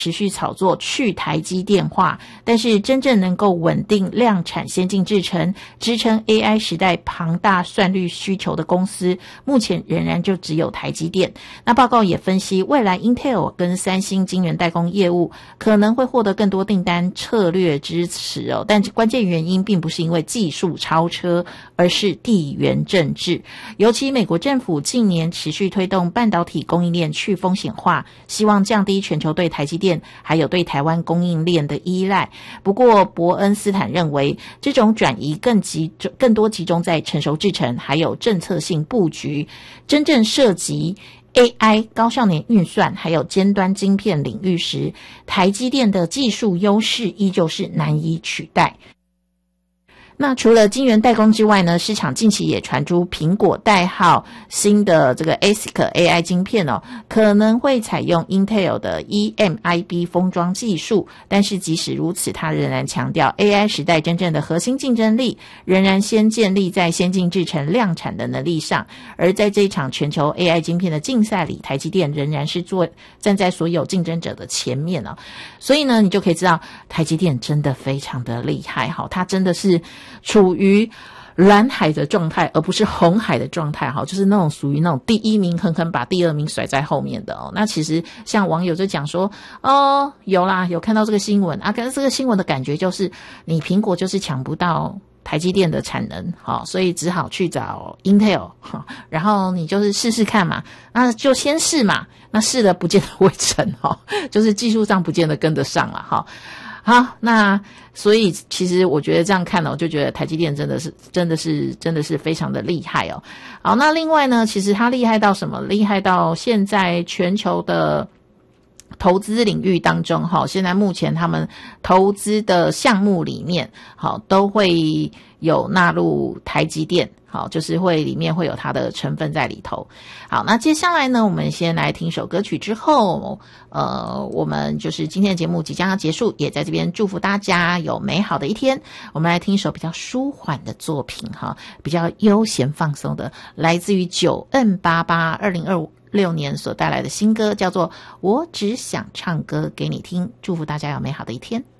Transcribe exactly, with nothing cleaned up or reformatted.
持续炒作去台积电化，但是真正能够稳定量产先进制程，支撑 A I 时代庞大算力需求的公司，目前仍然就只有台积电。那报告也分析，未来 Intel 跟三星晶圆代工业务可能会获得更多订单策略支持哦，但关键原因并不是因为技术超车，而是地缘政治。尤其美国政府近年持续推动半导体供应链去风险化，希望降低全球对台积电还有对台湾供应链的依赖。不过伯恩斯坦认为，这种转移更集中更多集中在成熟制程还有政策性布局，真正涉及 A I 高效能运算还有尖端晶片领域时，台积电的技术优势依旧是难以取代。那除了晶圆代工之外呢，市场近期也传出苹果代号新的这个 A S I C A I 晶片哦，可能会采用 Intel 的 E M I B 封装技术，但是即使如此，它仍然强调 A I 时代真正的核心竞争力仍然先建立在先进制程量产的能力上。而在这一场全球 A I 晶片的竞赛里，台积电仍然是做站在所有竞争者的前面哦。所以呢，你就可以知道台积电真的非常的厉害，好，它真的是处于蓝海的状态，而不是红海的状态，哈，就是那种属于那种第一名狠狠把第二名甩在后面的哦。那其实像网友就讲说，哦，有啦，有看到这个新闻啊，可是这个新闻的感觉就是，你苹果就是抢不到台积电的产能，好，所以只好去找 Intel， 然后你就是试试看嘛，那就先试嘛，那试了不见得会成，哈，就是技术上不见得跟得上了，哈。好，那所以其实我觉得这样看呢，我就觉得台积电真的是真的是真的是非常的厉害哦。好，那另外呢，其实它厉害到什么？厉害到现在全球的投资领域当中，哈，现在目前他们投资的项目里面，好，都会有纳入台积电，好，就是会里面会有它的成分在里头。好，那接下来呢，我们先来听首歌曲之后，呃，我们就是今天的节目即将要结束，也在这边祝福大家有美好的一天。我们来听一首比较舒缓的作品，哈，比较悠闲放松的，来自于九 N 八八二零二六年所带来的新歌，叫做《我只想唱歌给你听》，祝福大家有美好的一天。